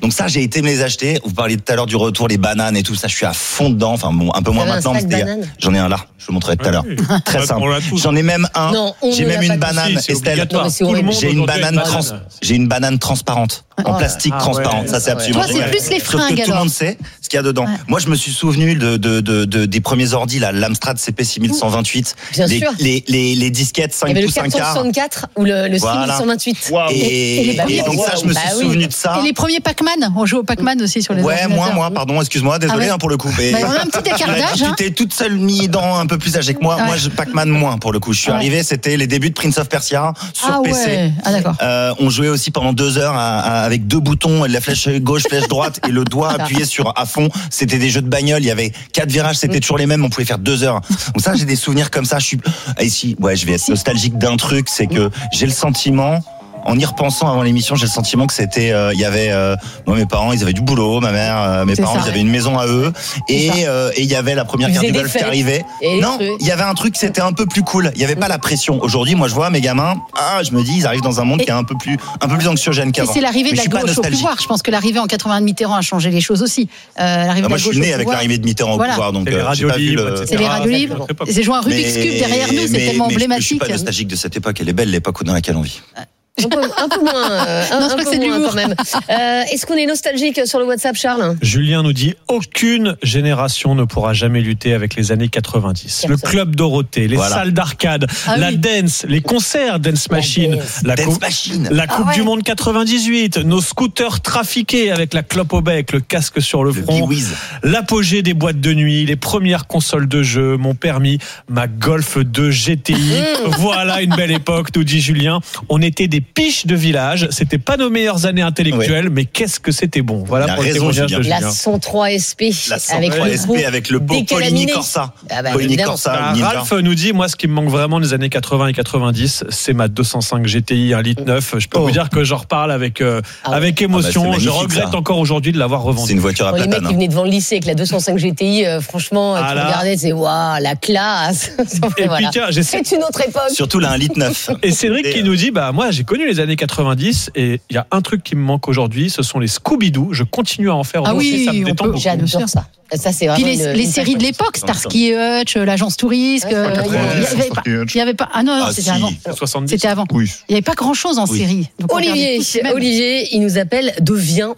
Donc ça, j'ai été me les acheter. Vous parliez tout à l'heure du retour, les bananes et tout ça. Je suis à fond dedans. Enfin bon, un peu moins maintenant. J'en ai un là. Je vous montrerai tout à l'heure. Très simple. J'en ai même un. Non, j'ai même une banane, Estelle. J'ai une banane transparente. En plastique transparent. Ça, c'est absolument génial. Toi, c'est plus les fringues, alors. Tout le monde sait ce qu'il y a dedans. Ouais. Moi, je me suis souvenu des premiers ordi, là, l'Amstrad CP6128. Bien sûr. Les disquettes 5 pouces 1 quart. Il y avait le 464 ou le 6128. Wow. Et donc ça, je me suis souvenu de ça. Et les premiers Pac-Man. On joue au Pac-Man aussi sur les ordinateurs. Moi, pardon, excuse-moi, désolé pour le coup. Mais on a un petit écart d'âge. Tu t'es toute seule mis dans un peu plus âgée que moi. Moi, Pac-Man moins pour le coup. Je suis arrivé, c'était les débuts de Prince of Persia sur PC. Ah d'accord. On jouait aussi pendant 2 heures avec 2 boutons, la flèche gauche, flèche droite et le doigt appuyé sur à fond. C'était des jeux de bagnole, il y avait 4 virages, c'était toujours les mêmes, on pouvait faire 2 heures. Donc ça, j'ai des souvenirs comme ça. Je vais être nostalgique d'un truc, c'est que j'ai le sentiment, en y repensant avant l'émission, j'ai le sentiment que c'était, il y avait, moi mes parents, ils avaient du boulot, ma mère, mes parents, ils avaient une maison à eux, et il y y avait la première carte du golf qui arrivait. Non, il y avait un truc, c'était un peu plus cool. Il y avait pas la pression. Aujourd'hui, moi, je vois mes gamins, je me dis, ils arrivent dans un monde qui est un peu plus anxiogène qu'avant. Et c'est l'arrivée de la gauche au pouvoir. Je pense que l'arrivée en 80 de Mitterrand a changé les choses aussi. Moi, je suis né avec l'arrivée de Mitterrand au pouvoir, donc j'ai pas vu le. C'est les radios libres. C'est joué un Rubik's Cube derrière nous, c'est tellement emblématique. Je suis pas nostalgique de cette époque. Elle est belle, l'époque dans laquelle on vit. Un peu moins, un peu moins quand même. Est-ce qu'on est nostalgique sur le WhatsApp, Charles ? Julien nous dit aucune génération ne pourra jamais lutter avec les années 90. Le club Dorothée, les salles d'arcade, la dance, les concerts Dance Machine, la Coupe du Monde 98, nos scooters trafiqués avec la clope au bec, le casque sur le front, l'apogée des boîtes de nuit, les premières consoles de jeux, mon permis, ma Golf 2 GTI. Voilà une belle époque, nous dit Julien. On était des piches de village, c'était pas nos meilleures années intellectuelles, mais qu'est-ce que c'était bon. Voilà pour le témoignage de Julien. La 103 SP. La 103 SP avec le beau Polini Corsa. Polini Corsa. Ralph nous dit, moi, ce qui me manque vraiment des années 80 et 90, c'est ma 205 GTI 1,9 litre. Je peux vous dire que j'en reparle avec émotion. Je regrette encore aujourd'hui de l'avoir revendue. C'est une voiture à platane. Les mecs qui venaient devant le lycée avec la 205 GTI, franchement, tu regardais, c'est waouh, la classe. Et puis tiens, c'est une autre époque. Surtout la 1,9 litre. Et Cédric qui nous dit, moi, j'ai connu les années 90 et il y a un truc qui me manque aujourd'hui, ce sont les Scooby-Doo. Je continue à en faire aujourd'hui, ça me détend beaucoup. J'adore ça. Ça, c'est vraiment les séries de l'époque, Starsky et Hutch, l'agence touriste, il y avait pas. Ah non, c'était avant. 70. C'était avant. Oui. Il n'y avait pas grand-chose en série. Donc Olivier, il nous appelle de Viens,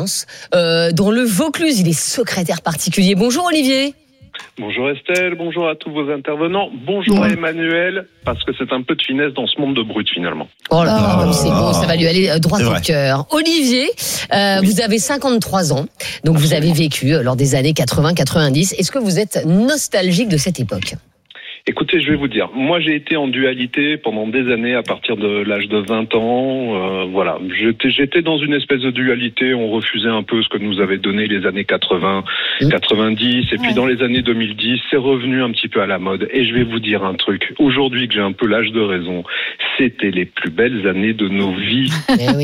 dans le Vaucluse. Il est secrétaire particulier. Bonjour Olivier. Bonjour Estelle, bonjour à tous vos intervenants, bonjour à Emmanuel, parce que c'est un peu de finesse dans ce monde de brut finalement. Oh là, c'est beau, ça va lui aller droit au cœur. Olivier, vous avez 53 ans, donc vous avez vécu lors des années 80-90. Est-ce que vous êtes nostalgique de cette époque ? Écoutez, je vais vous dire, moi j'ai été en dualité pendant des années à partir de l'âge de 20 ans, voilà. J'étais dans une espèce de dualité, on refusait un peu ce que nous avaient donné les années 80, 90, et puis dans les années 2010, c'est revenu un petit peu à la mode. Et je vais vous dire un truc, aujourd'hui que j'ai un peu l'âge de raison, c'était les plus belles années de nos vies.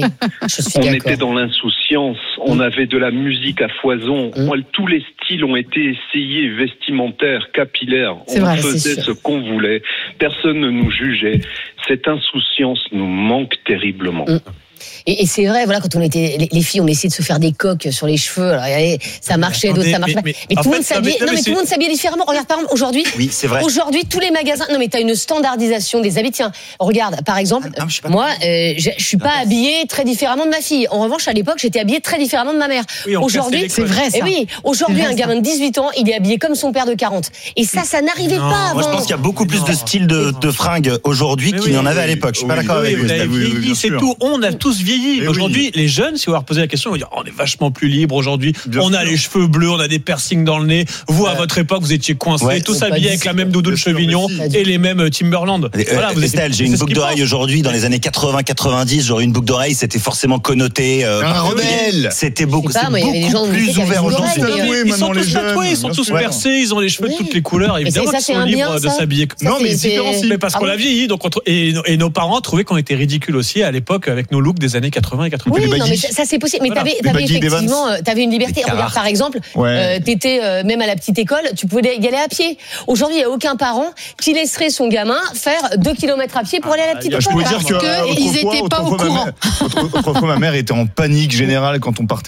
On était dans l'insouciance, on avait de la musique à foison, tous les styles ont été essayés, vestimentaires, capillaires, faisait ce qu'on voulait, personne ne nous jugeait. Cette insouciance nous manque terriblement. Et c'est vrai, voilà, quand on était les filles, on essayait de se faire des coques sur les cheveux. Alors, ça marchait, d'autres ça marchait pas. Mais tout le monde s'habillait. Non, mais tout le monde s'habillait différemment. Regarde, par exemple, aujourd'hui. Oui, c'est vrai. Aujourd'hui, tous les magasins. Non, mais t'as une standardisation des habits. Tiens, regarde, par exemple, moi, je suis pas habillée très différemment de ma fille. En revanche, à l'époque, j'étais habillée très différemment de ma mère. Aujourd'hui, c'est vrai. Ça. Et oui, aujourd'hui, un gamin de 18 ans, il est habillé comme son père de 40. Et ça n'arrivait pas avant. Moi, je pense qu'il y a beaucoup plus de styles de fringues aujourd'hui qu'il n'y en avait à l'époque. Je suis pas d'accord avec vous. C'est tout. On a tous vieilli. Aujourd'hui, les jeunes, si vous leur posez la question, ils vont dire on est vachement plus libre aujourd'hui. On a les cheveux bleus, on a des piercings dans le nez. Vous, à votre époque, vous étiez coincés, tous habillés avec la même doudoune Chevignon et les mêmes Timberland. Voilà, Estelle, j'ai une boucle d'oreille aujourd'hui. Dans les années 80-90, j'aurais une boucle d'oreille, c'était forcément connoté. Un rebelle. C'était beaucoup plus ouvert aujourd'hui. Ils sont tous tatoués, ils sont tous percés, ils ont les cheveux de toutes les couleurs. Évidemment qu'ils sont libres de s'habiller. Non, mais c'est différent. Mais parce qu'on l'a vieilli, donc et nos parents trouvaient qu'on était ridicules aussi à l'époque avec nos looks des années 80 et 90. Oui, non, mais ça c'est possible. Mais t'avais effectivement, t'avais une liberté. Regarde, par exemple, t'étais même à la petite école, tu pouvais y aller à pied. Aujourd'hui, il n'y a aucun parent qui laisserait son gamin faire 2 km à pied pour aller à la petite école. Je peux dire qu'ils n'étaient pas au courant. Autrefois, ma mère était en panique générale quand on partait